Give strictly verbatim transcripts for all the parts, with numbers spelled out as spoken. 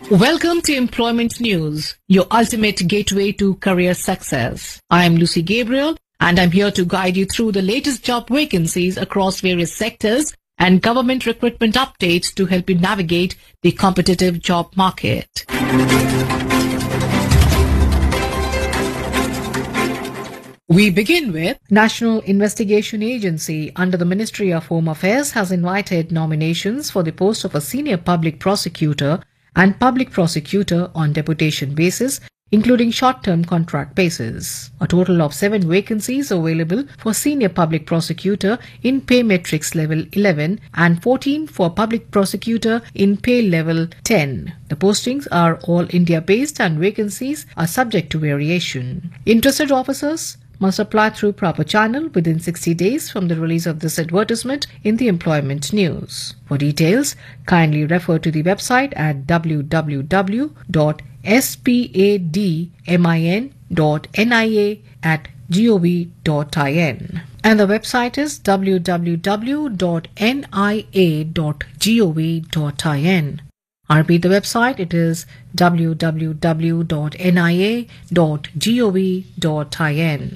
Welcome to Employment News, your ultimate gateway to career success. I am Lucy Gabriel, and I'm here to guide you through the latest job vacancies across various sectors and government recruitment updates to help you navigate the competitive job market. We begin with National Investigation Agency under the Ministry of Home Affairs has invited nominations for the post of a senior public prosecutor and public prosecutor on deputation basis, including short-term contract basis. A total of seven vacancies available for senior public prosecutor in pay matrix level eleven and fourteen for public prosecutor in pay level ten. The postings are all India-based and vacancies are subject to variation. Interested officers must apply through proper channel within sixty days from the release of this advertisement in the Employment News. For details, kindly refer to the website at w w w dot spadmin dot nia at gov dot in. And the website is w w w dot nia dot gov dot in. I repeat the website, it is w w w dot nia dot gov dot in.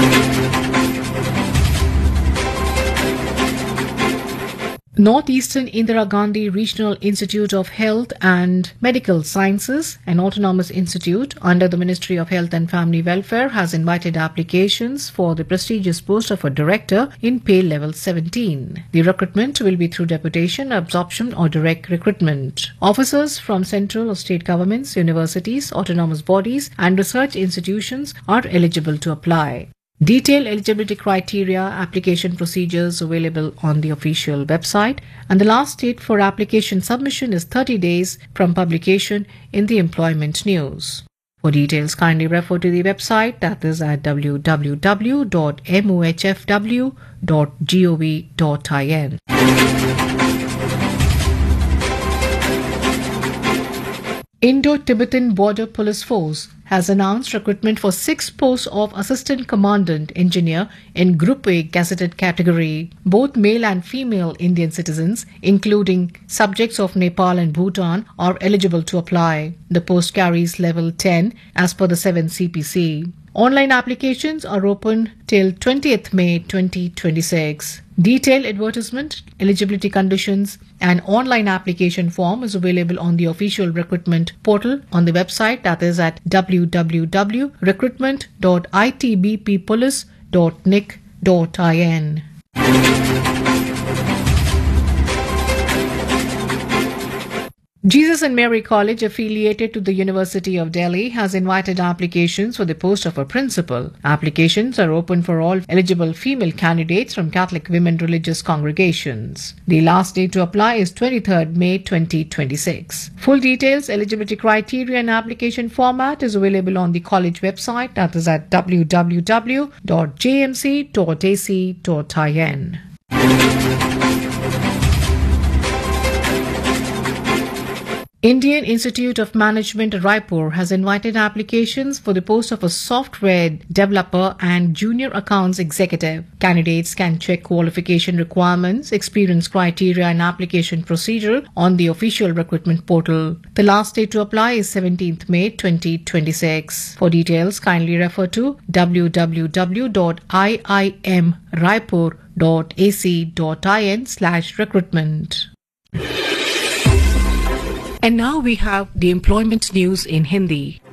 Northeastern Indira Gandhi Regional Institute of Health and Medical Sciences, an autonomous institute under the Ministry of Health and Family Welfare, has invited applications for the prestigious post of a director in pay level seventeen. The recruitment will be through deputation, absorption or direct recruitment. Officers from central or state governments, universities, autonomous bodies and research institutions are eligible to apply. Detailed eligibility criteria, application procedures available on the official website, and the last date for application submission is thirty days from publication in the Employment News. For details, kindly refer to the website, that is at w w w dot m o h f w dot gov dot in. Indo-Tibetan Border Police Force has announced recruitment for six posts of Assistant Commandant Engineer in Group A gazetted category. Both male and female Indian citizens, including subjects of Nepal and Bhutan, are eligible to apply. The post carries level ten as per the seventh C P C. Online applications are open till twentieth May twenty twenty-six. Detailed advertisement, eligibility conditions, and online application form is available on the official recruitment portal on the website, that is at w w w dot recruitment dot i t b p police dot nic dot in. Jesus and Mary College, affiliated to the University of Delhi, has invited applications for the post of a principal. Applications are open for all eligible female candidates from Catholic women religious congregations. The last date to apply is twenty-third May twenty twenty-six. Full details, eligibility criteria and application format is available on the college website, that is at w w w dot j m c dot a c dot in. Indian Institute of Management Raipur has invited applications for the post of a software developer and junior accounts executive. Candidates can check qualification requirements, experience criteria and application procedure on the official recruitment portal. The last date to apply is seventeenth May twenty twenty-six. For details, kindly refer to w w w dot i i m raipur dot a c dot in slash recruitment. And now we have the employment news in Hindi.